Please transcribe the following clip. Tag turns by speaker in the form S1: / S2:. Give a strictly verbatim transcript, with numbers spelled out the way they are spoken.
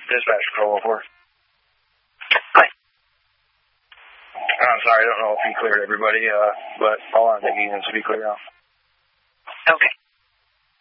S1: Dispatch Control four.
S2: Hi.
S1: I'm sorry, I don't know if he cleared everybody, uh, but all I'm thinking is to be clear now.
S2: Okay.